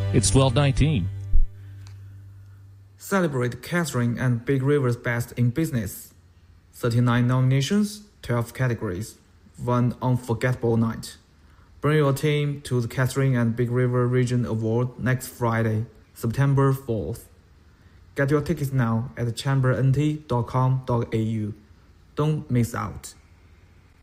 It's 12:19. Celebrate Catherine and Big River's best in business. 39 nominations, 12 categories. One unforgettable night. Bring your team to the Catherine and Big River Region Award next Friday, September 4th. Get your tickets now at chambernt.com.au. Don't miss out.